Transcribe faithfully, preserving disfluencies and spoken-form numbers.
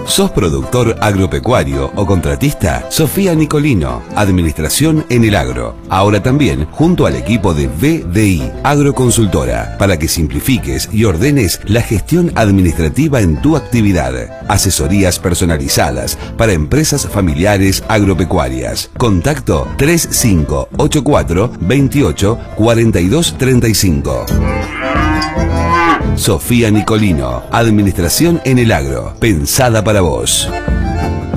¿Sos productor agropecuario o contratista? Sofía Nicolino, Administración en el Agro. Ahora también junto al equipo de V D I Agroconsultora, para que simplifiques y ordenes la gestión administrativa en tu actividad. Asesorías personalizadas para empresas familiares agropecuarias. Contacto tres cinco ocho cuatro, veintiocho, cuarenta y dos, treinta y cinco. Sofía Nicolino, Administración en el Agro, pensada para vos.